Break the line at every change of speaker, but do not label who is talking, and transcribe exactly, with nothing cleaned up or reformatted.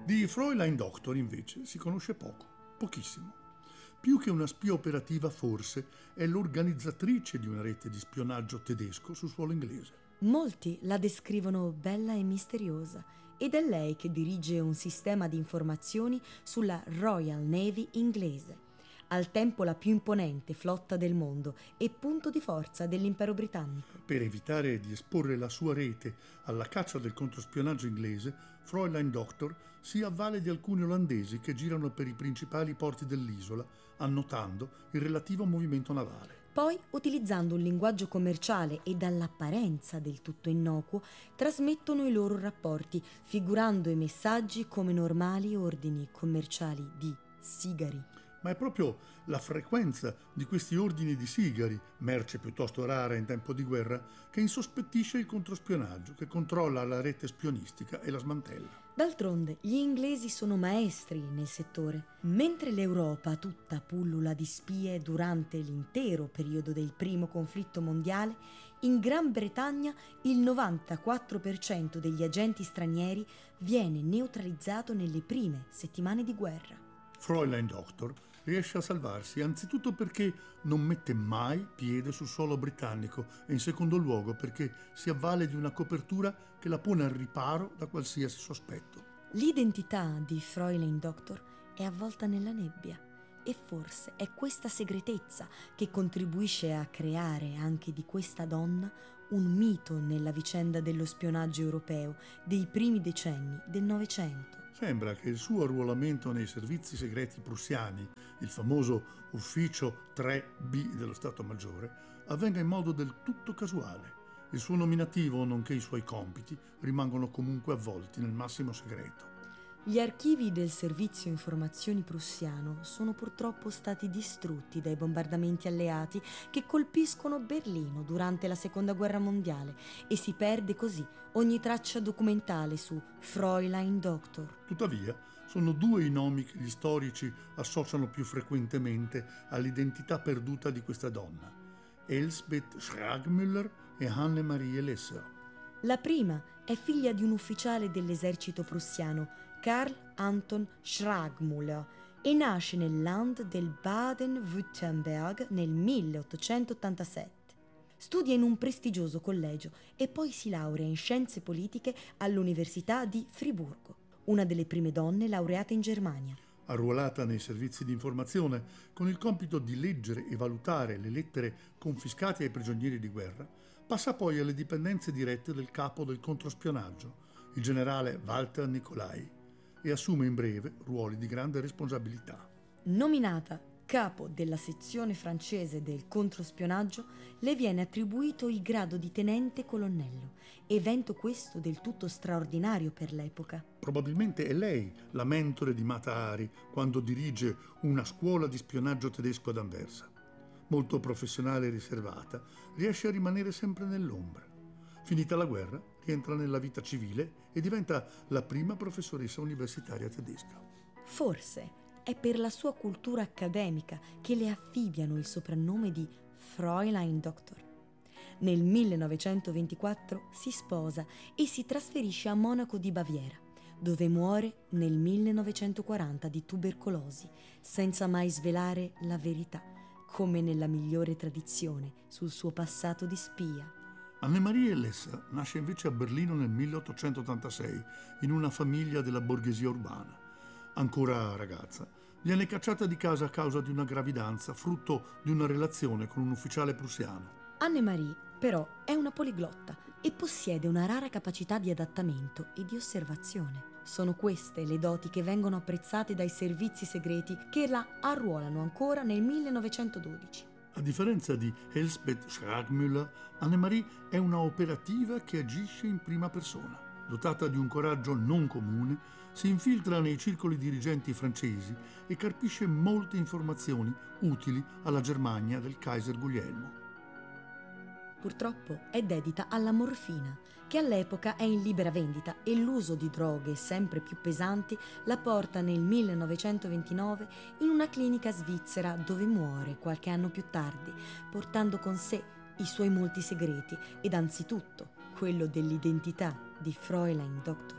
Di Fräulein Doktor, invece, si conosce poco, pochissimo. Più che una spia operativa, forse, è l'organizzatrice di una rete di spionaggio tedesco su suolo inglese.
Molti la descrivono bella e misteriosa, ed è lei che dirige un sistema di informazioni sulla Royal Navy inglese, al tempo la più imponente flotta del mondo e punto di forza dell'impero britannico.
Per evitare di esporre la sua rete alla caccia del controspionaggio inglese, Fräulein Doktor si avvale di alcuni olandesi che girano per i principali porti dell'isola, annotando il relativo movimento navale.
Poi, utilizzando un linguaggio commerciale e dall'apparenza del tutto innocuo, trasmettono i loro rapporti, figurando i messaggi come normali ordini commerciali di sigari.
Ma è proprio la frequenza di questi ordini di sigari, merce piuttosto rara in tempo di guerra, che insospettisce il controspionaggio, che controlla la rete spionistica e la smantella.
D'altronde, gli inglesi sono maestri nel settore. Mentre l'Europa tutta pullula di spie durante l'intero periodo del primo conflitto mondiale, in Gran Bretagna il novantaquattro per cento degli agenti stranieri viene neutralizzato nelle prime settimane di guerra.
Fräulein Doktor riesce a salvarsi anzitutto perché non mette mai piede sul suolo britannico e in secondo luogo perché si avvale di una copertura che la pone al riparo da qualsiasi sospetto.
L'identità di Fräulein Doktor è avvolta nella nebbia e forse è questa segretezza che contribuisce a creare anche di questa donna un mito nella vicenda dello spionaggio europeo dei primi decenni del Novecento.
Sembra che il suo arruolamento nei servizi segreti prussiani, il famoso ufficio tre B dello Stato Maggiore, avvenga in modo del tutto casuale. Il suo nominativo, nonché i suoi compiti, rimangono comunque avvolti nel massimo segreto.
Gli archivi del servizio informazioni prussiano sono purtroppo stati distrutti dai bombardamenti alleati che colpiscono Berlino durante la Seconda Guerra Mondiale e si perde così ogni traccia documentale su Fräulein Doktor.
Tuttavia, sono due i nomi che gli storici associano più frequentemente all'identità perduta di questa donna: Elsbeth Schragmüller e Annemarie Lesser.
La prima è figlia di un ufficiale dell'esercito prussiano, Karl Anton Schragmüller, e nasce nel Land del Baden-Württemberg nel milleottocentottantasette. Studia in un prestigioso collegio e poi si laurea in scienze politiche all'Università di Friburgo, una delle prime donne laureate in Germania.
Arruolata nei servizi di informazione con il compito di leggere e valutare le lettere confiscate ai prigionieri di guerra, passa poi alle dipendenze dirette del capo del controspionaggio, il generale Walter Nicolai, e assume in breve ruoli di grande responsabilità.
Nominata capo della sezione francese del controspionaggio, le viene attribuito il grado di tenente colonnello, evento questo del tutto straordinario per l'epoca.
Probabilmente è lei la mentore di Mata Hari quando dirige una scuola di spionaggio tedesco ad Anversa. Molto professionale e riservata, riesce a rimanere sempre nell'ombra. Finita la guerra, rientra nella vita civile e diventa la prima professoressa universitaria tedesca.
Forse è per la sua cultura accademica che le affibbiano il soprannome di Fräulein Doktor. Nel millenovecentoventiquattro si sposa e si trasferisce a Monaco di Baviera, dove muore nel millenovecentoquaranta di tubercolosi, senza mai svelare la verità, come nella migliore tradizione sul suo passato di spia.
Annemarie Lesser nasce invece a Berlino nel milleottocentottantasei in una famiglia della borghesia urbana. Ancora ragazza, viene cacciata di casa a causa di una gravidanza, frutto di una relazione con un ufficiale prussiano.
Annemarie, però, è una poliglotta e possiede una rara capacità di adattamento e di osservazione. Sono queste le doti che vengono apprezzate dai servizi segreti che la arruolano ancora nel millenovecentododici.
A differenza di Elsbeth Schragmüller, Annemarie è una operativa che agisce in prima persona. Dotata di un coraggio non comune, si infiltra nei circoli dirigenti francesi e carpisce molte informazioni utili alla Germania del Kaiser Guglielmo.
Purtroppo è dedita alla morfina, che all'epoca è in libera vendita, e l'uso di droghe sempre più pesanti la porta nel millenovecentoventinove in una clinica svizzera dove muore qualche anno più tardi, portando con sé i suoi molti segreti ed anzitutto quello dell'identità di Fräulein Doktor.